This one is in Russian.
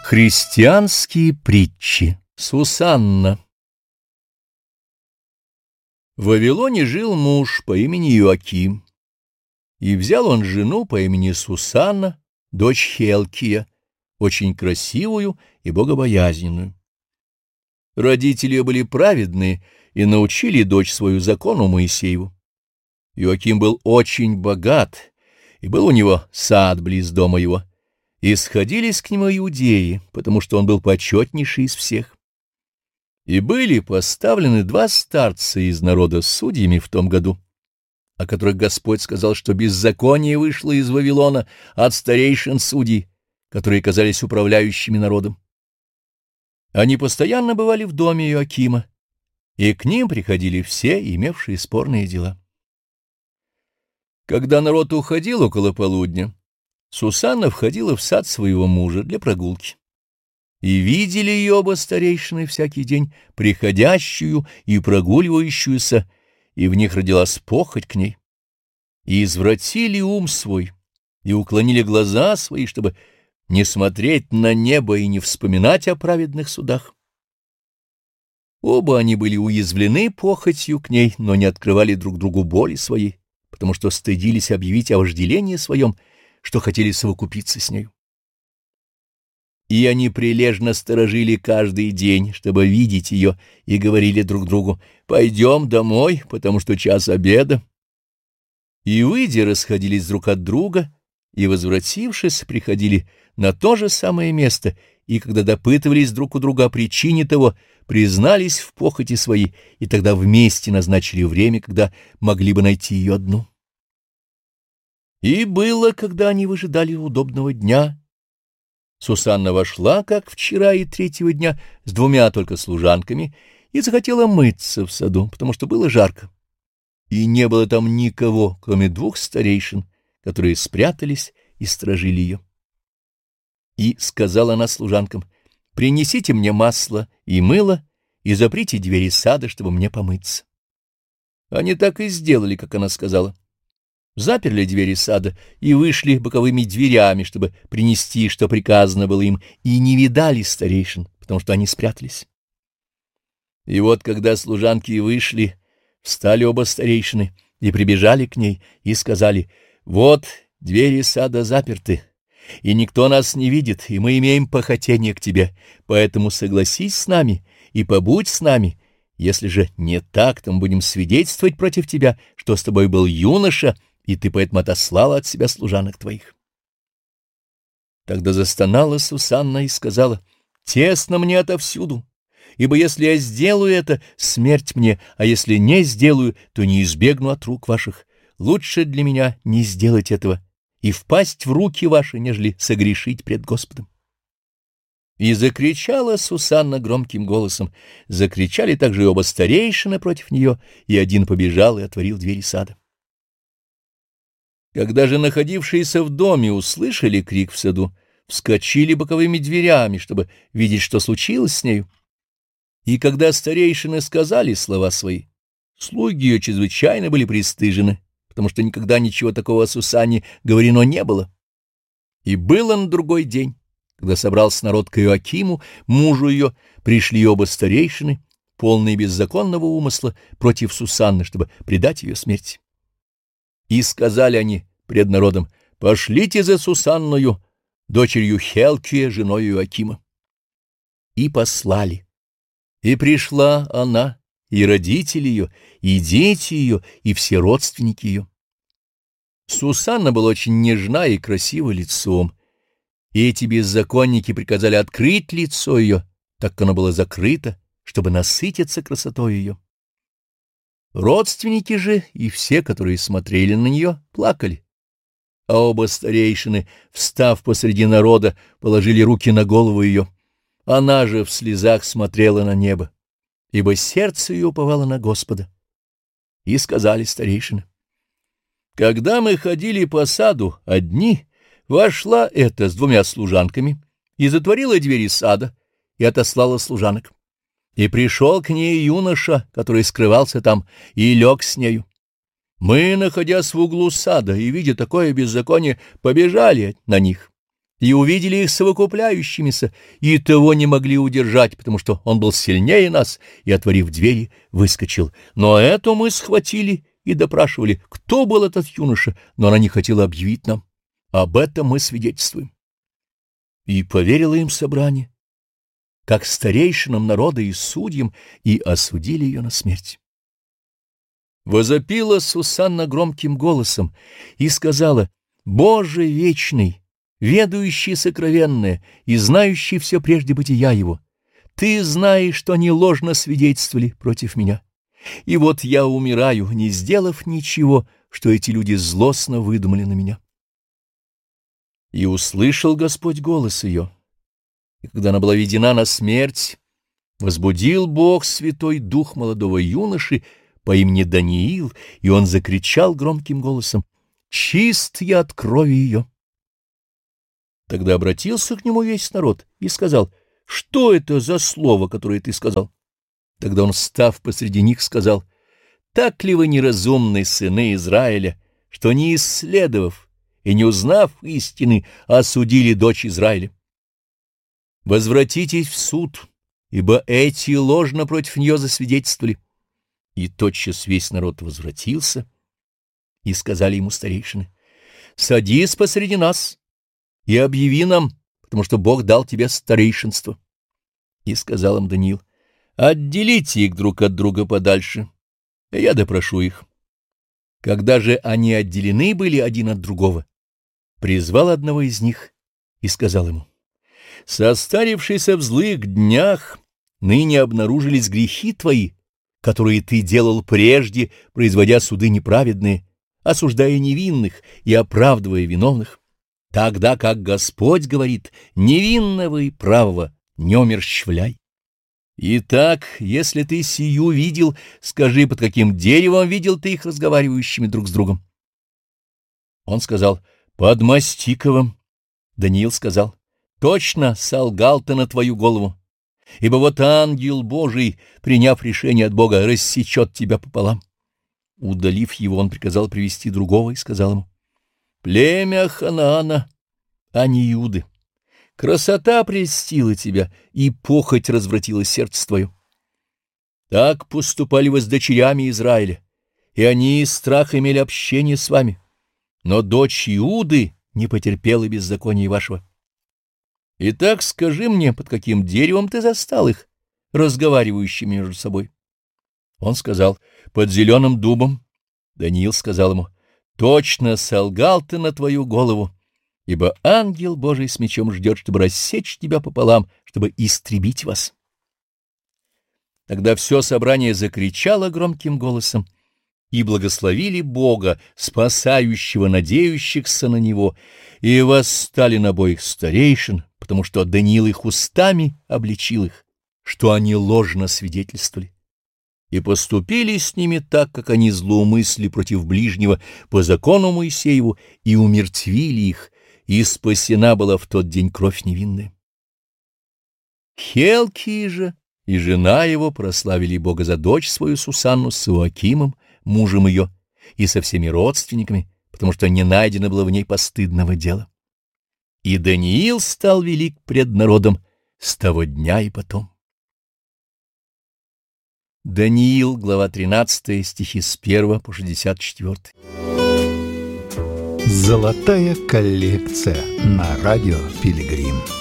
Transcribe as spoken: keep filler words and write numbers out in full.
Христианские притчи. Сусанна. В Вавилоне жил муж по имени Иоаким, и взял он жену по имени Сусанна, дочь Хелкия, очень красивую и богобоязненную. Родители ее были праведные и научили дочь свою закону Моисееву. Иоаким был очень богат, и был у него сад близ дома его, и сходились к нему иудеи, потому что он был почетнейший из всех. И были поставлены два старца из народа судьями в том году, о которых Господь сказал, что беззаконие вышло из Вавилона от старейшин судей, которые казались управляющими народом. Они постоянно бывали в доме Иоакима, и к ним приходили все, имевшие спорные дела. Когда народ уходил около полудня, Сусанна входила в сад своего мужа для прогулки. И видели ее оба старейшины всякий день, приходящую и прогуливающуюся, и в них родилась похоть к ней. И извратили ум свой, и уклонили глаза свои, чтобы не смотреть на небо и не вспоминать о праведных судах. Оба они были уязвлены похотью к ней, но не открывали друг другу боли своей, потому что стыдились объявить о вожделении своем, что хотели совокупиться с нею. И они прилежно сторожили каждый день, чтобы видеть ее, и говорили друг другу: «Пойдем домой, потому что час обеда». И, выйдя, расходились друг от друга, и, возвратившись, приходили на то же самое место, и, когда допытывались друг у друга о причине того, признались в похоти своей, и тогда вместе назначили время, когда могли бы найти ее одну. И было, когда они выжидали удобного дня, Сусанна вошла, как вчера и третьего дня, с двумя только служанками, и захотела мыться в саду, потому что было жарко. И не было там никого, кроме двух старейшин, которые спрятались и сторожили ее. И сказала она служанкам: «Принесите мне масло и мыло, и заприте двери сада, чтобы мне помыться». Они так и сделали, как она сказала. Заперли двери сада и вышли боковыми дверями, чтобы принести, что приказано было им, и не видали старейшин, потому что они спрятались. И вот, когда служанки вышли, встали оба старейшины и прибежали к ней и сказали: «Вот двери сада заперты, и никто нас не видит, и мы имеем похотение к тебе, поэтому согласись с нами и побудь с нами. Если же не так, то мы будем свидетельствовать против тебя, что с тобой был юноша, и ты поэтому отослала от себя служанок твоих». Тогда застонала Сусанна и сказала: «Тесно мне отовсюду, ибо если я сделаю это, смерть мне, а если не сделаю, то не избегну от рук ваших. Лучше для меня не сделать этого и впасть в руки ваши, нежели согрешить пред Господом». И закричала Сусанна громким голосом, закричали также и оба старейшины против нее, и один побежал и отворил двери сада. Когда же находившиеся в доме услышали крик в саду, вскочили боковыми дверями, чтобы видеть, что случилось с нею. И когда старейшины сказали слова свои, слуги ее чрезвычайно были пристыжены, потому что никогда ничего такого о Сусанне говорено не было. И было на другой день, когда собрался народ к Иоакиму, мужу ее, пришли оба старейшины, полные беззаконного умысла, против Сусанны, чтобы предать ее смерти. И сказали они пред народом: «Пошлите за Сусанною, дочерью Хелкия, женой Иоакима». И послали. И пришла она, и родители ее, и дети ее, и все родственники ее. Сусанна была очень нежна и красива лицом, и эти беззаконники приказали открыть лицо ее, так как оно было закрыто, чтобы насытиться красотой ее. Родственники же и все, которые смотрели на нее, плакали. А оба старейшины, встав посреди народа, положили руки на голову ее. Она же в слезах смотрела на небо, ибо сердце ее уповало на Господа. И сказали старейшины: «Когда мы ходили по саду одни, вошла эта с двумя служанками и затворила двери сада и отослала служанок. И пришел к ней юноша, который скрывался там, и лег с нею. Мы, находясь в углу сада и видя такое беззаконие, побежали на них и увидели их совокупляющимися, и того не могли удержать, потому что он был сильнее нас, и, отворив двери, выскочил. Но эту мы схватили и допрашивали, кто был этот юноша, но она не хотела объявить нам. Об этом мы свидетельствуем. И поверило им собрание, как старейшинам народа и судьям, и осудили ее на смерть. Возопила Сусанна громким голосом и сказала: «Боже вечный, ведающий сокровенное и знающий все прежде бытия его, ты знаешь, что они ложно свидетельствовали против меня. И вот я умираю, не сделав ничего, что эти люди злостно выдумали на меня». И услышал Господь голос ее, и когда она была ведена на смерть, возбудил Бог Святой Дух молодого юноши по имени Даниил, и он закричал громким голосом: «Чист я от крови ее». Тогда обратился к нему весь народ и сказал: «Что это за слово, которое ты сказал?» Тогда он, встав посреди них, сказал: «Так ли вы неразумные сыны Израиля, что, не исследовав и не узнав истины, осудили дочь Израиля? Возвратитесь в суд, ибо эти ложно против нее засвидетельствовали». И тотчас весь народ возвратился, и сказали ему старейшины: «Садись посреди нас и объяви нам, потому что Бог дал тебе старейшинство». И сказал им Даниил: «Отделите их друг от друга подальше, а я допрошу их». Когда же они отделены были один от другого, призвал одного из них и сказал ему: «Состарившийся в злых днях, ныне обнаружились грехи твои, которые ты делал прежде, производя суды неправедные, осуждая невинных и оправдывая виновных, тогда как Господь говорит: невинного и правого не умерщвляй. Итак, если ты сию видел, скажи, под каким деревом видел ты их разговаривающими друг с другом?» Он сказал: «Под мастиковым». Даниил сказал: «Точно солгал ты на твою голову, ибо вот ангел Божий, приняв решение от Бога, рассечет тебя пополам». Удалив его, он приказал привести другого и сказал ему: «Племя Ханаана, а не Иуды, красота прельстила тебя, и похоть развратила сердце твое. Так поступали вы с дочерями Израиля, и они из страха имели общение с вами, но дочь Иуды не потерпела беззакония вашего. Итак, скажи мне, под каким деревом ты застал их, разговаривающими между собой?» Он сказал: «Под зеленым дубом». Даниил сказал ему: «Точно солгал ты на твою голову, ибо ангел Божий с мечом ждет, чтобы рассечь тебя пополам, чтобы истребить вас». Тогда все собрание закричало громким голосом и благословили Бога, спасающего надеющихся на Него, и восстали на обоих старейшин, потому что Даниил их устами обличил их, что они ложно свидетельствовали, и поступили с ними так, как они злоумыслили против ближнего по закону Моисееву, и умертвили их, и спасена была в тот день кровь невинная. Хелкий же и жена его прославили Бога за дочь свою Сусанну с Иоакимом, мужем ее, и со всеми родственниками, потому что не найдено было в ней постыдного дела. И Даниил стал велик пред народом с того дня и потом. Даниил, глава тринадцатая, стихи с первого по шестьдесят четвёртый. Золотая коллекция на радио Пилигрим.